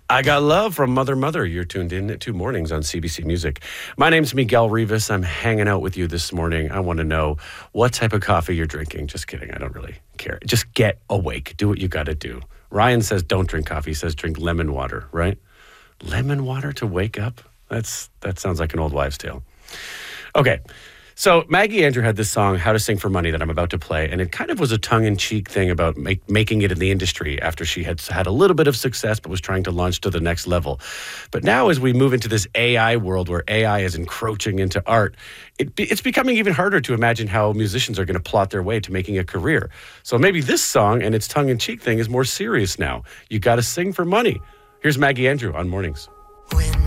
I Got Love from Mother Mother. You're tuned in at 2 Mornings on CBC Music. My name's Miguel Rivas. I'm hanging out with you this morning. I want to know what type of coffee you're drinking. Just kidding. I don't really care. Just get awake. Do what you got to do. Ryan says don't drink coffee. He says drink lemon water, right? Lemon water to wake up? That sounds like an old wives' tale. Okay. So Maggie Andrew had this song, How to Sing for Money, that I'm about to play, and it kind of was a tongue-in-cheek thing about making it in the industry after she had had a little bit of success but was trying to launch to the next level. But now as we move into this AI world where AI is encroaching into art, it's becoming even harder to imagine how musicians are going to plot their way to making a career. So maybe this song and its tongue-in-cheek thing is more serious now. You got to sing for money. Here's Maggie Andrew on Mornings. When